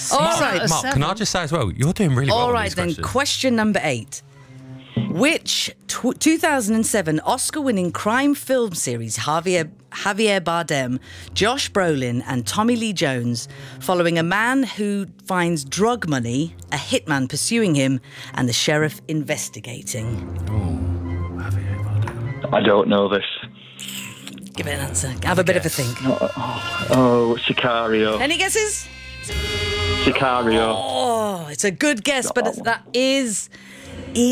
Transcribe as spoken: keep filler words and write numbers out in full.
All Mark, right. Mark, can I just say as well, you're doing really well All on right, these then. questions. Question number eight. Which tw- two thousand seven Oscar-winning crime film series Javier, Javier Bardem, Josh Brolin and Tommy Lee Jones, following a man who finds drug money, a hitman pursuing him, and the sheriff investigating? Oh, Javier Bardem. I don't know this. Give it an answer. Have a bit of a think. Oh, oh Sicario. Any guesses? Sicario. Oh, it's a good guess, but it's, that is